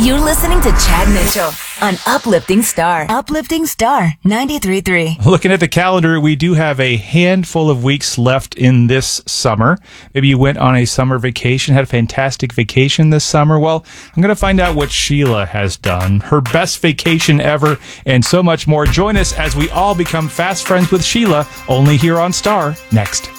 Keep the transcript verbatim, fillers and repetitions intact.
You're listening to Chad Mitchell on Uplifting Star. Uplifting Star ninety-three point three. Looking at the calendar, we do have a handful of weeks left in this summer. Maybe you went on a summer vacation, had a fantastic vacation this summer. Well, I'm going to find out what Sheila has done, her best vacation ever, and so much more. Join us as we all become fast friends with Sheila, only here on Star, next.